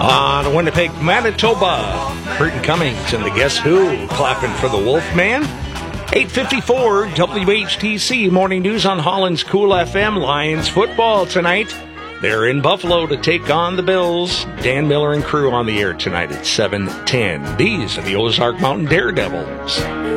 On Winnipeg, Manitoba, Burton Cummings and the Guess Who clapping for the Wolfman. 8:54 WHTC Morning News on Holland's Cool FM. Lions football tonight. They're in Buffalo to take on the Bills. Dan Miller and crew on the air tonight at 7:10. These are the Ozark Mountain Daredevils.